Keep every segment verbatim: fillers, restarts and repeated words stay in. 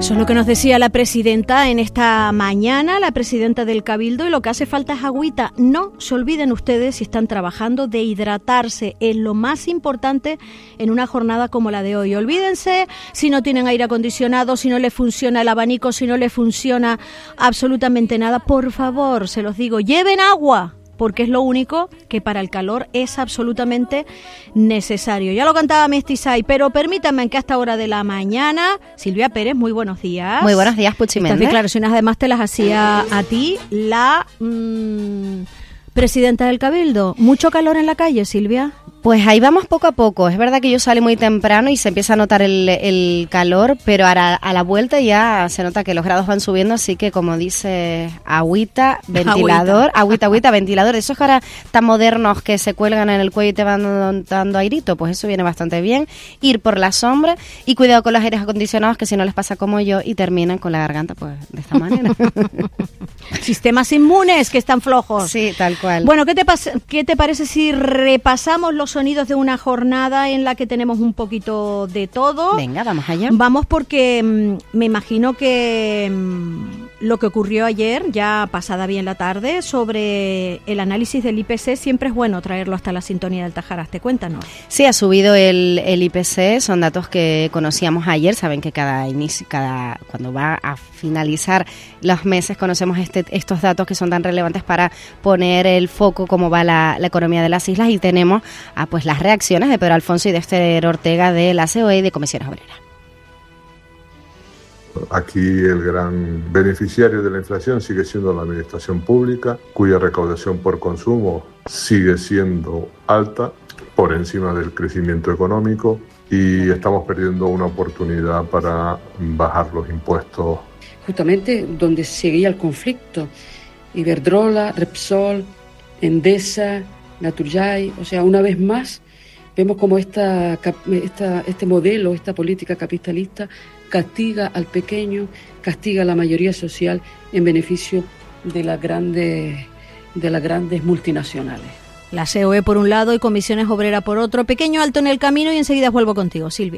Eso es lo que nos decía la presidenta en esta mañana, la presidenta del Cabildo, y lo que hace falta es agüita. No se olviden ustedes, si están trabajando, de hidratarse. Es lo más importante en una jornada como la de hoy. Olvídense si no tienen aire acondicionado, si no les funciona el abanico, si no les funciona absolutamente nada. Por favor, se los digo, lleven agua, porque es lo único que para el calor es absolutamente necesario. Ya lo cantaba Mestizay, pero permítanme que a esta hora de la mañana, Silvia Pérez, muy buenos días. Muy buenos días, Puchi Méndez. Estas declaraciones además te las hacía a ti la mmm, presidenta del Cabildo. ¿Mucho calor en la calle, Silvia? Pues ahí vamos poco a poco. Es verdad que yo salí muy temprano y se empieza a notar el, el calor, pero a la, a la vuelta ya se nota que los grados van subiendo, así que como dice, agüita, ventilador, agüita, agüita, agüita ventilador. Esos que ahora tan modernos que se cuelgan en el cuello y te van dando, dando airito, pues eso viene bastante bien. Ir por la sombra y cuidado con los aires acondicionados, que si no les pasa como yo y terminan con la garganta pues de esta manera. Sistemas inmunes que están flojos. Sí, tal cual. Bueno, ¿qué te, pas- qué te parece si repasamos los sonidos de una jornada en la que tenemos un poquito de todo? Venga, vamos allá. Vamos porque mmm, me imagino que mmm, lo que ocurrió ayer, ya pasada bien la tarde, sobre el análisis del I P C, siempre es bueno traerlo hasta la sintonía del Tajaraste. Cuéntanos. Sí, ha subido el, el I P C, son datos que conocíamos ayer. Saben que cada inicio, cada cuando va a finalizar los meses conocemos este, estos datos que son tan relevantes para poner el foco cómo va la, la economía de las islas, y tenemos a pues las reacciones de Pedro Alfonso y de Esther Ortega de la C O E y de Comisiones Obreras. Aquí el gran beneficiario de la inflación sigue siendo la administración pública, cuya recaudación por consumo sigue siendo alta, por encima del crecimiento económico, y estamos perdiendo una oportunidad para bajar los impuestos. Justamente donde seguía el conflicto, Iberdrola, Repsol, Endesa, Naturgy, o sea, una vez más vemos como esta, esta, este modelo, esta política capitalista castiga al pequeño, castiga a la mayoría social en beneficio de las grandes, de las grandes multinacionales. La C O E por un lado y Comisiones Obreras por otro. Pequeño alto en el camino y enseguida vuelvo contigo, Silvia.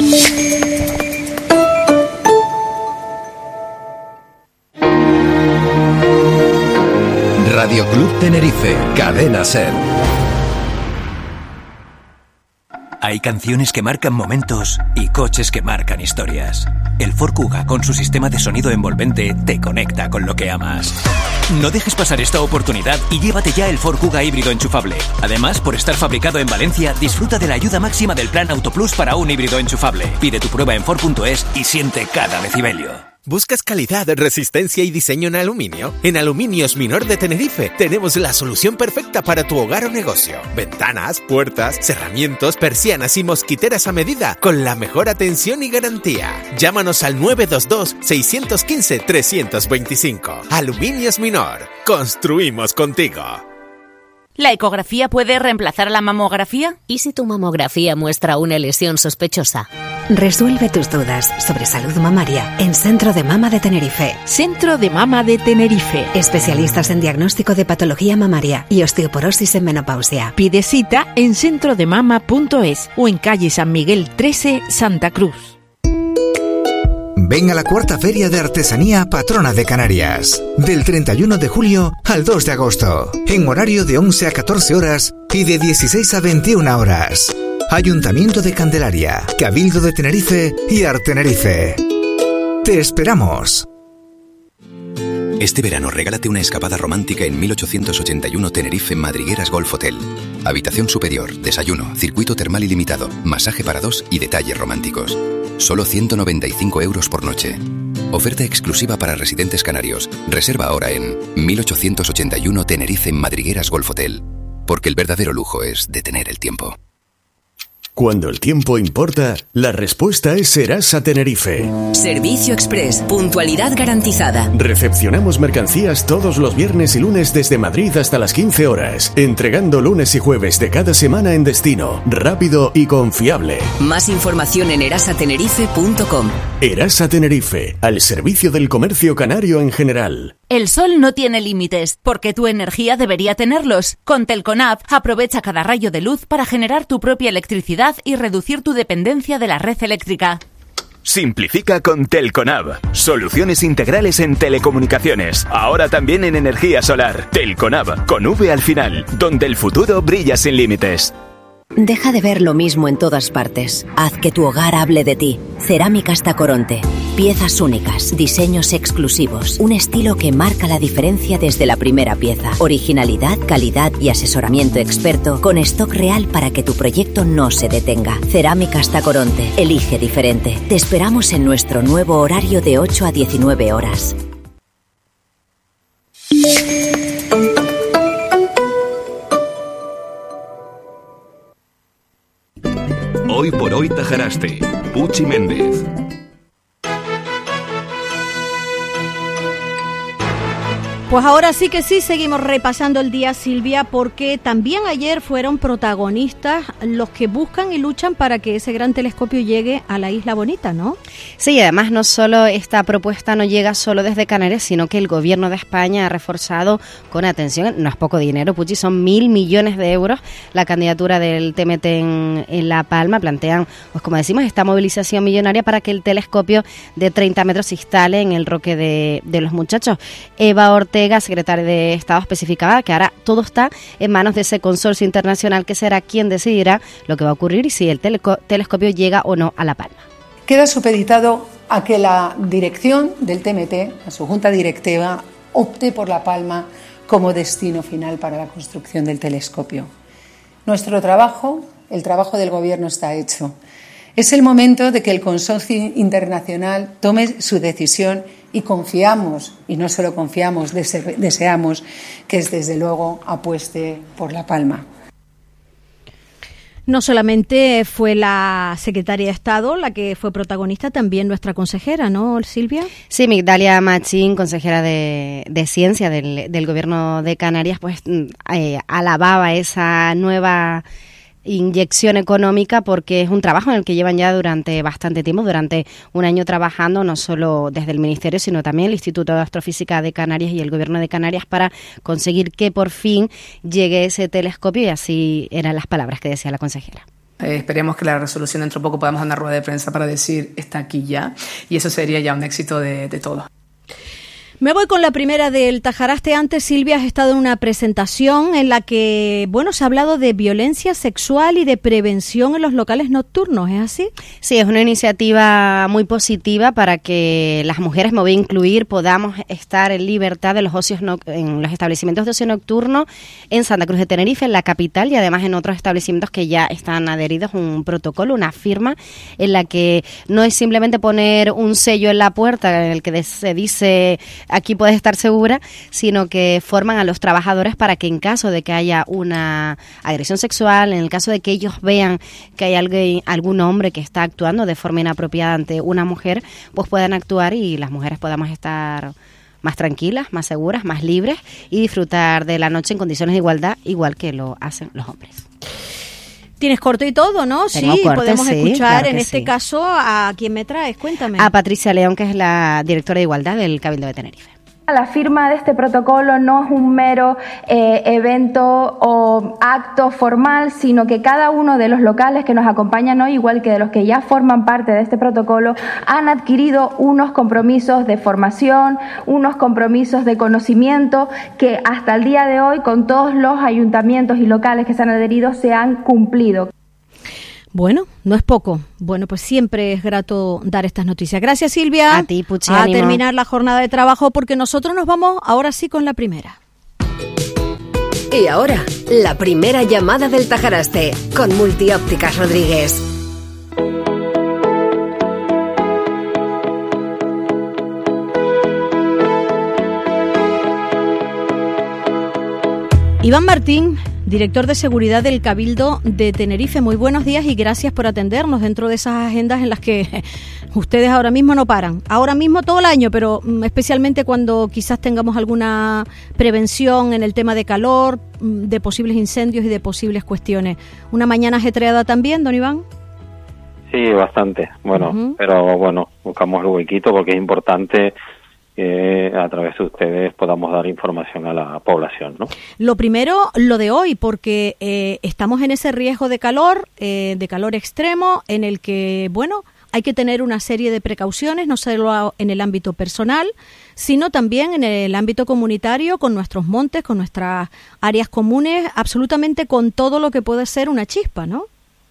Radio Club Tenerife, Cadena Ser. Hay canciones que marcan momentos y coches que marcan historias. El Ford Kuga, con su sistema de sonido envolvente, te conecta con lo que amas. No dejes pasar esta oportunidad y llévate ya el Ford Kuga híbrido enchufable. Además, por estar fabricado en Valencia, disfruta de la ayuda máxima del Plan Autoplus para un híbrido enchufable. Pide tu prueba en Ford punto es y siente cada decibelio. ¿Buscas calidad, resistencia y diseño en aluminio? En Aluminios Minor de Tenerife tenemos la solución perfecta para tu hogar o negocio. Ventanas, puertas, cerramientos, persianas y mosquiteras a medida con la mejor atención y garantía. Llámanos al nueve dos dos, seis uno cinco, tres dos cinco. Aluminios Minor. Construimos contigo. ¿La ecografía puede reemplazar a la mamografía? ¿Y si tu mamografía muestra una lesión sospechosa? Resuelve tus dudas sobre salud mamaria en Centro de Mama de Tenerife. Centro de Mama de Tenerife. Especialistas en diagnóstico de patología mamaria y osteoporosis en menopausia. Pide cita en centro de mama punto es o en calle San Miguel trece, Santa Cruz. Ven a la cuarta Feria de Artesanía Patrona de Canarias, del treinta y uno de julio al dos de agosto, en horario de once a catorce horas y de dieciséis a veintiuna horas. Ayuntamiento de Candelaria, Cabildo de Tenerife y Artenerife. ¡Te esperamos! Este verano regálate una escapada romántica en mil ochocientos ochenta y uno Tenerife Madrigueras Golf Hotel. Habitación superior, desayuno, circuito termal ilimitado, masaje para dos y detalles románticos. Solo ciento noventa y cinco euros por noche. Oferta exclusiva para residentes canarios. Reserva ahora en mil ochocientos ochenta y uno Tenerife Madrigueras Golf Hotel. Porque el verdadero lujo es detener el tiempo. Cuando el tiempo importa, la respuesta es Serasa Tenerife. Servicio Express, puntualidad garantizada. Recepcionamos mercancías todos los viernes y lunes desde Madrid hasta las quince horas, entregando lunes y jueves de cada semana en destino, rápido y confiable. Más información en erasatenerife punto com. Erasa Tenerife, al servicio del comercio canario en general. El sol no tiene límites, porque tu energía debería tenerlos. Con Telconab, aprovecha cada rayo de luz para generar tu propia electricidad y reducir tu dependencia de la red eléctrica. Simplifica con Telconab. Soluciones integrales en telecomunicaciones. Ahora también en energía solar. Telconab, con V al final, donde el futuro brilla sin límites. Deja de ver lo mismo en todas partes. Haz que tu hogar hable de ti. Cerámicas Tacoronte. Piezas únicas, diseños exclusivos, un estilo que marca la diferencia desde la primera pieza. Originalidad, calidad y asesoramiento experto con stock real para que tu proyecto no se detenga. Cerámicas Tacoronte. Elige diferente. Te esperamos en nuestro nuevo horario de ocho a diecinueve horas. Hoy por hoy Tajaraste. Puchi Méndez. Pues ahora sí que sí, seguimos repasando el día, Silvia, porque también ayer fueron protagonistas los que buscan y luchan para que ese gran telescopio llegue a la Isla Bonita, ¿no? Sí, además no solo esta propuesta no llega solo desde Canarias, sino que el gobierno de España ha reforzado con atención, no es poco dinero, Puchi, son mil millones de euros, la candidatura del T M T en, en La Palma. Plantean, pues como decimos, esta movilización millonaria para que el telescopio de treinta metros se instale en el Roque de, de los Muchachos. Eva Ortega, secretaria de Estado, especificaba que ahora todo está en manos de ese consorcio internacional que será quien decidirá lo que va a ocurrir y si el teleco- telescopio llega o no a La Palma. Queda supeditado a que la dirección del T M T, a su junta directiva, opte por La Palma como destino final para la construcción del telescopio. Nuestro trabajo, el trabajo del Gobierno, está hecho. Es el momento de que el consorcio internacional tome su decisión y confiamos, y no solo confiamos, dese- deseamos que desde luego apueste por La Palma. No solamente fue la secretaria de Estado la que fue protagonista, también nuestra consejera, ¿no, Silvia? Sí, Migdalia Machín, consejera de, de Ciencia del, del Gobierno de Canarias, pues eh, alababa esa nueva inyección económica porque es un trabajo en el que llevan ya durante bastante tiempo, durante un año trabajando, no solo desde el Ministerio, sino también el Instituto de Astrofísica de Canarias y el Gobierno de Canarias para conseguir que por fin llegue ese telescopio, y así eran las palabras que decía la consejera. Eh, esperemos que la resolución dentro de poco podamos dar una rueda de prensa para decir está aquí ya, y eso sería ya un éxito de, de todos. Me voy con la primera del Tajaraste. Antes, Silvia, has estado en una presentación en la que, bueno, se ha hablado de violencia sexual y de prevención en los locales nocturnos, ¿es así? Sí, es una iniciativa muy positiva para que las mujeres, me voy a incluir, podamos estar en libertad de los ocios no, en los establecimientos de ocio nocturno en Santa Cruz de Tenerife, en la capital, y además en otros establecimientos que ya están adheridos a un protocolo, una firma en la que no es simplemente poner un sello en la puerta en el que se dice aquí puedes estar segura, sino que forman a los trabajadores para que en caso de que haya una agresión sexual, en el caso de que ellos vean que hay alguien, algún hombre que está actuando de forma inapropiada ante una mujer, pues puedan actuar y las mujeres podamos estar más tranquilas, más seguras, más libres y disfrutar de la noche en condiciones de igualdad, igual que lo hacen los hombres. Tienes corte y todo, ¿no? Tengo sí, corte, podemos sí, escuchar claro en que este sí. caso a quién me traes, cuéntame. A Patricia León, que es la directora de Igualdad del Cabildo de Tenerife. La firma de este protocolo no es un mero eh, evento o acto formal, sino que cada uno de los locales que nos acompañan hoy, igual que de los que ya forman parte de este protocolo, han adquirido unos compromisos de formación, unos compromisos de conocimiento que hasta el día de hoy, con todos los ayuntamientos y locales que se han adherido, se han cumplido. Bueno, no es poco. Bueno, pues siempre es grato dar estas noticias. Gracias, Silvia. A ti, Puchi, A ánimo. terminar la jornada de trabajo, porque nosotros nos vamos ahora sí con la primera. Y ahora, la primera llamada del Tajaraste, con Multiópticas Rodríguez. Iván Martín, director de seguridad del Cabildo de Tenerife. Muy buenos días y gracias por atendernos dentro de esas agendas en las que ustedes ahora mismo no paran. Ahora mismo todo el año, pero especialmente cuando quizás tengamos alguna prevención en el tema de calor, de posibles incendios y de posibles cuestiones. ¿Una mañana ajetreada también, don Iván? Sí, bastante. Bueno, uh-huh. pero bueno, buscamos el huequito porque es importante que a través de ustedes podamos dar información a la población, ¿no? Lo primero, lo de hoy, porque eh, estamos en ese riesgo de calor, eh, de calor extremo, en el que, bueno, hay que tener una serie de precauciones, no solo en el ámbito personal, sino también en el ámbito comunitario, con nuestros montes, con nuestras áreas comunes, absolutamente con todo lo que puede ser una chispa, ¿no?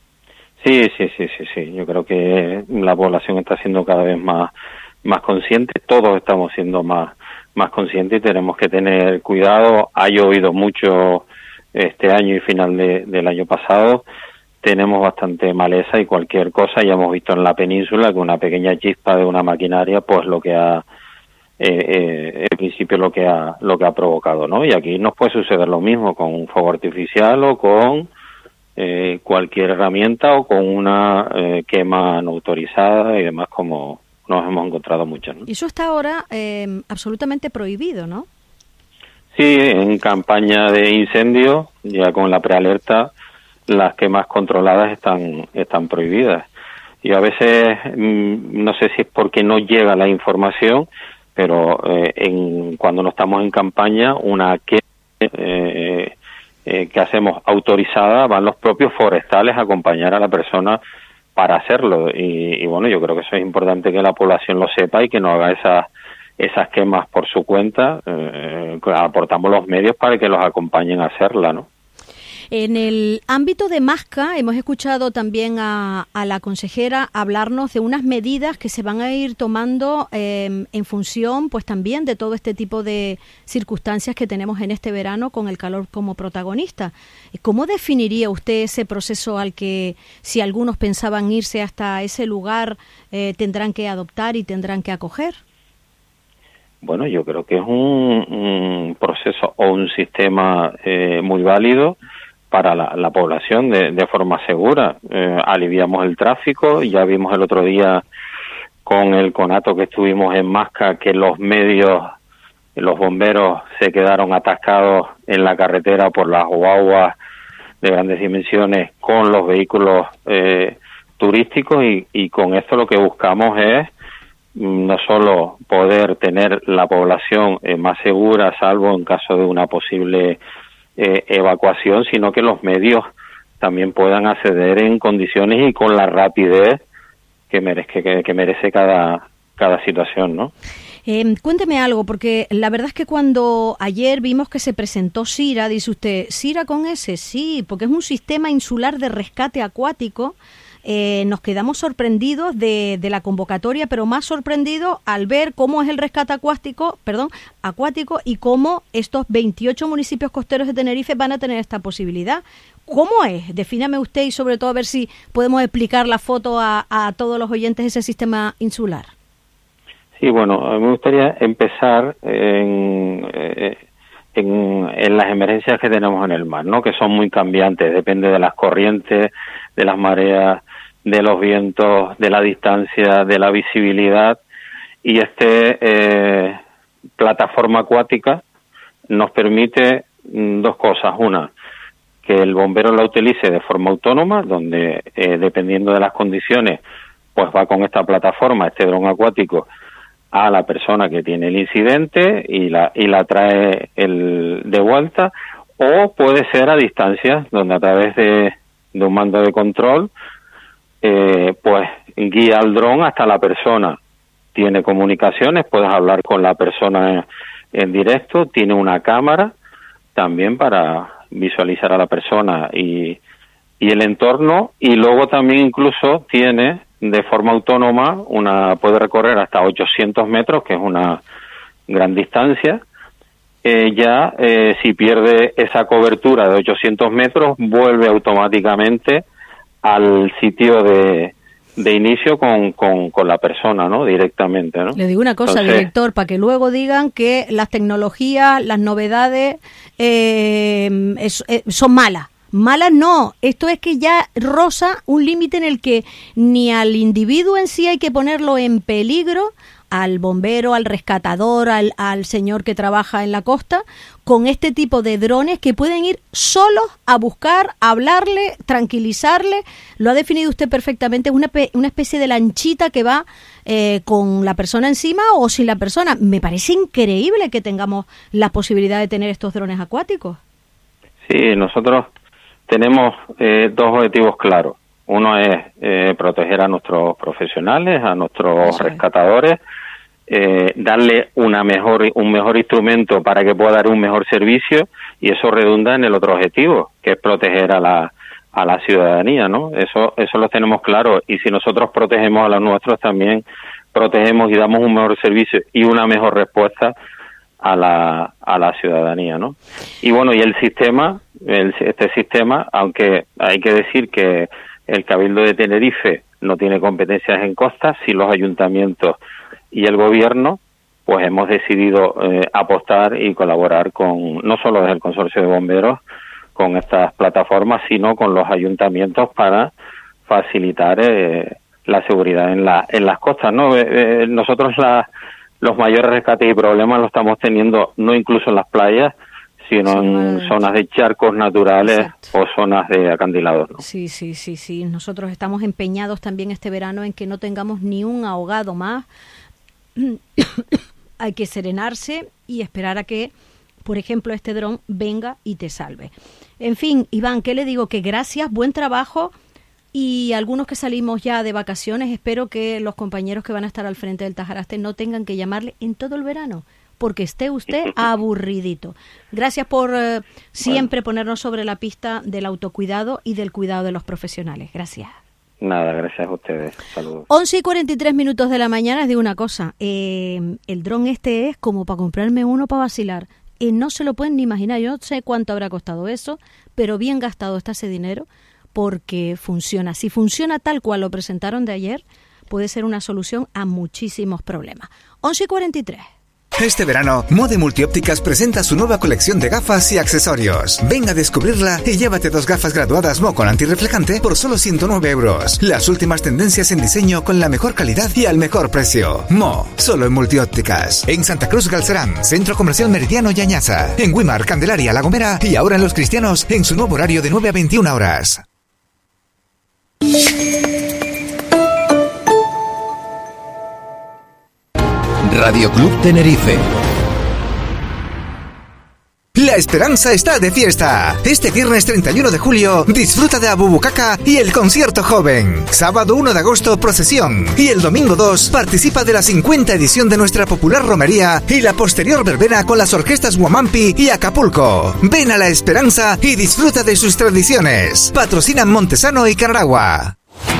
Sí, sí, sí, sí, sí. Yo creo que la población está siendo cada vez más, más consciente, todos estamos siendo más, más conscientes y tenemos que tener cuidado. Ha llovido mucho este año y final de, del año pasado. Tenemos bastante maleza y cualquier cosa, ya hemos visto en la península que una pequeña chispa de una maquinaria, pues lo que ha, eh, eh, en principio lo que ha, lo que ha provocado, ¿no? Y aquí nos puede suceder lo mismo con un fuego artificial o con eh, cualquier herramienta o con una eh, quema no autorizada y demás, como nos hemos encontrado muchas, ¿no? Y eso está ahora eh, absolutamente prohibido, ¿no? Sí, en campaña de incendio, ya con la prealerta, las quemas controladas están están prohibidas. Y a veces, mmm, no sé si es porque no llega la información, pero eh, en, cuando no estamos en campaña, una quema eh, eh, que hacemos autorizada, van los propios forestales a acompañar a la persona para hacerlo. Y, y bueno, yo creo que eso es importante que la población lo sepa y que no haga esas esas quemas por su cuenta. Eh, aportamos los medios para que los acompañen a hacerla, ¿no? En el ámbito de Masca hemos escuchado también a, a la consejera hablarnos de unas medidas que se van a ir tomando eh, en función, pues también de todo este tipo de circunstancias que tenemos en este verano con el calor como protagonista. ¿Cómo definiría usted ese proceso al que, si algunos pensaban irse hasta ese lugar, eh, tendrán que adoptar y tendrán que acoger? Bueno, yo creo que es un, un proceso o un sistema eh, muy válido para la, la población de, de forma segura. Eh, aliviamos el tráfico, ya vimos el otro día con el conato que estuvimos en Masca que los medios, los bomberos se quedaron atascados en la carretera por las guaguas de grandes dimensiones con los vehículos eh, turísticos y, y con esto lo que buscamos es no solo poder tener la población eh, más segura, salvo en caso de una posible eh, evacuación, sino que los medios también puedan acceder en condiciones y con la rapidez que merece, que, que merece cada, cada situación, ¿no? Eh, cuénteme algo, porque la verdad es que cuando ayer vimos que se presentó SIRA, dice usted, ¿SIRA con ese? Sí, porque es un sistema insular de rescate acuático. Eh, nos quedamos sorprendidos de, de la convocatoria, pero más sorprendidos al ver cómo es el rescate acuático, perdón, acuático y cómo estos veintiocho municipios costeros de Tenerife van a tener esta posibilidad. ¿Cómo es? Defíname usted y sobre todo a ver si podemos explicar la foto a, a todos los oyentes de ese sistema insular. Sí, bueno, me gustaría empezar en, eh, en, en las emergencias que tenemos en el mar, ¿no? Que son muy cambiantes, depende de las corrientes, de las mareas, de los vientos, de la distancia, de la visibilidad, y este eh, plataforma acuática nos permite mm, dos cosas. Una, que el bombero la utilice de forma autónoma, donde eh, dependiendo de las condiciones, pues va con esta plataforma, este dron acuático, a la persona que tiene el incidente y la y la trae el, de vuelta, o puede ser a distancia, donde a través de, de un mando de control eh, pues guía al dron hasta la persona. Tiene comunicaciones, puedes hablar con la persona en, en directo, tiene una cámara también para visualizar a la persona y, y el entorno, y luego también incluso tiene de forma autónoma, una puede recorrer hasta ochocientos metros, que es una gran distancia. Eh, ya eh, si pierde esa cobertura de ochocientos metros, vuelve automáticamente al sitio de, de inicio con, con, con la persona, ¿no? Directamente, ¿no? Le digo una cosa, Entonces, director, para que luego digan que las tecnologías, las novedades eh, es, eh, son malas. Malas no, esto es que ya roza un límite en el que ni al individuo en sí hay que ponerlo en peligro, al bombero, al rescatador, al, al señor que trabaja en la costa, con este tipo de drones que pueden ir solos a buscar, a hablarle, tranquilizarle. Lo ha definido usted perfectamente, es una, una especie de lanchita que va eh, con la persona encima o sin la persona. Me parece increíble que tengamos la posibilidad de tener estos drones acuáticos. Sí, nosotros tenemos eh, dos objetivos claros. Uno es eh, proteger a nuestros profesionales, a nuestros rescatadores, eh, darle una mejor, un mejor instrumento para que pueda dar un mejor servicio, y eso redunda en el otro objetivo, que es proteger a la a la ciudadanía, ¿no? Eso eso lo tenemos claro, y si nosotros protegemos a los nuestros, también protegemos y damos un mejor servicio y una mejor respuesta a la a la ciudadanía, ¿no? Y bueno, y el sistema, el, este sistema, aunque hay que decir que el Cabildo de Tenerife no tiene competencias en costas, sí los ayuntamientos y el gobierno, pues hemos decidido eh, apostar y colaborar con, no solo desde el Consorcio de Bomberos, con estas plataformas, sino con los ayuntamientos para facilitar eh, la seguridad en la en las costas, ¿no? Eh, eh, nosotros la, los mayores rescates y problemas los estamos teniendo no incluso en las playas, sino sí, en sí. zonas de charcos naturales. Exacto. O zonas de acantilados, ¿no? Sí, sí, sí, sí. Nosotros estamos empeñados también este verano en que no tengamos ni un ahogado más. Hay que serenarse y esperar a que, por ejemplo, este dron venga y te salve. En fin, Iván, ¿qué le digo? Que gracias, buen trabajo, y algunos que salimos ya de vacaciones, espero que los compañeros que van a estar al frente del Tajaraste no tengan que llamarle en todo el verano, porque esté usted aburridito. Gracias por uh, siempre bueno. ponernos sobre la pista del autocuidado y del cuidado de los profesionales. Gracias. Nada, gracias a ustedes. Saludos. once y cuarenta y tres minutos de la mañana. Les digo una cosa, eh, el dron este es como para comprarme uno para vacilar. Eh, no se lo pueden ni imaginar. Yo no sé cuánto habrá costado eso, pero bien gastado está ese dinero, porque funciona. Si funciona tal cual lo presentaron de ayer, puede ser una solución a muchísimos problemas. once y cuarenta y tres. Este verano, Mode Multiópticas presenta su nueva colección de gafas y accesorios. Ven a descubrirla y llévate dos gafas graduadas Mo con antirreflejante por solo ciento nueve euros. Las últimas tendencias en diseño con la mejor calidad y al mejor precio. Mo, solo en Multiópticas. En Santa Cruz Galcerán, Centro Comercial Meridiano y Añaza. En Güímar, Candelaria, La Gomera y ahora en Los Cristianos en su nuevo horario de nueve a veintiuna horas. Radio Club Tenerife. La esperanza está de fiesta. Este viernes treinta y uno de julio, disfruta de Abubucaca y el concierto joven. Sábado uno de agosto, procesión. Y el domingo dos, participa de la cincuenta edición de nuestra popular romería y la posterior verbena con las orquestas Huamampi y Acapulco. Ven a La Esperanza y disfruta de sus tradiciones. Patrocinan Montesano y Carragua.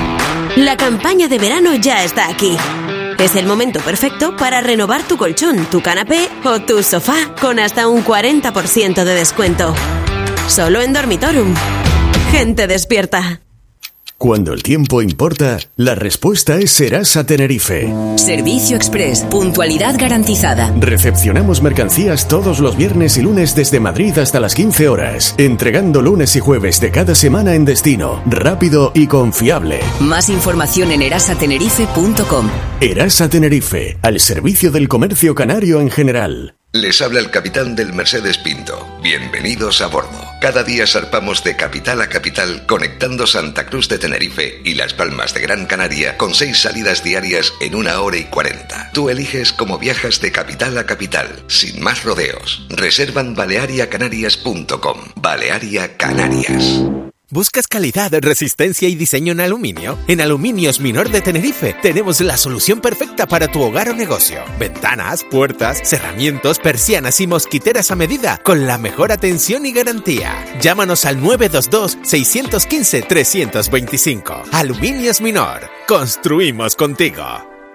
La campaña de verano ya está aquí. Es el momento perfecto para renovar tu colchón, tu canapé o tu sofá con hasta un cuarenta por ciento de descuento. Solo en Dormitorum. Gente despierta. Cuando el tiempo importa, la respuesta es Serasa Tenerife. Servicio Express, puntualidad garantizada. Recepcionamos mercancías todos los viernes y lunes desde Madrid hasta las quince horas, entregando lunes y jueves de cada semana en destino, rápido y confiable. Más información en erasa tenerife punto com. Erasa Tenerife, al servicio del comercio canario en general. Les habla el capitán del Mercedes Pinto. Bienvenidos a bordo. Cada día zarpamos de capital a capital, conectando Santa Cruz de Tenerife y Las Palmas de Gran Canaria con seis salidas diarias en una hora y cuarenta. Tú eliges cómo viajas de capital a capital, sin más rodeos. Reserva en balearia canarias punto com. Balearia Canarias. ¿Buscas calidad, resistencia y diseño en aluminio? En Aluminios Minor de Tenerife tenemos la solución perfecta para tu hogar o negocio. Ventanas, puertas, cerramientos, persianas y mosquiteras a medida con la mejor atención y garantía. Llámanos al nueve dos dos, seis uno cinco, tres dos cinco. Aluminios Minor. Construimos contigo.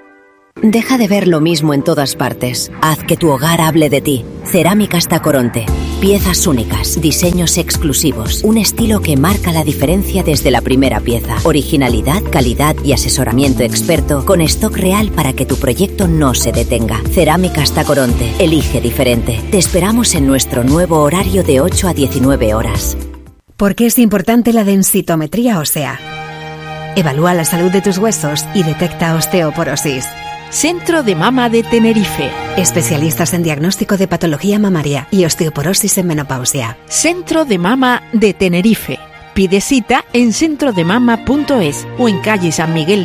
Deja de ver lo mismo en todas partes. Haz que tu hogar hable de ti. Cerámicas Tacoronte. Piezas únicas, diseños exclusivos, un estilo que marca la diferencia desde la primera pieza. Originalidad, calidad y asesoramiento experto con stock real para que tu proyecto no se detenga. Cerámicas Tacoronte. Elige diferente. Te esperamos en nuestro nuevo horario de ocho a diecinueve horas. ¿Por qué es importante la densitometría ósea? Evalúa la salud de tus huesos y detecta osteoporosis. Centro de Mama de Tenerife. Especialistas en diagnóstico de patología mamaria y osteoporosis en menopausia. Centro de Mama de Tenerife. Pide cita en centro de mama punto es o en calle San Miguel